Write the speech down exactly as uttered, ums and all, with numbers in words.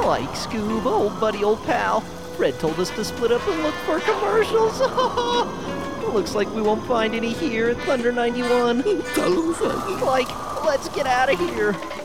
Like Scoob, old buddy, old pal. Fred told us to split up and look for commercials. Looks like we won't find any here at Thunder ninety-one. Tell him, Fred. Like, let's get out of here.